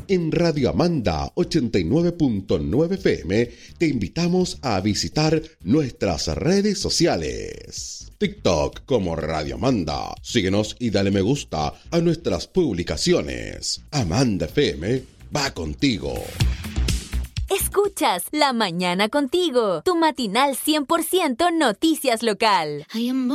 En Radio Amanda 89.9 FM te invitamos a visitar nuestras redes sociales. TikTok como Radio Amanda. Síguenos y dale me gusta a nuestras publicaciones. Amanda FM va contigo. Escuchas La Mañana Contigo, tu matinal 100% noticias local.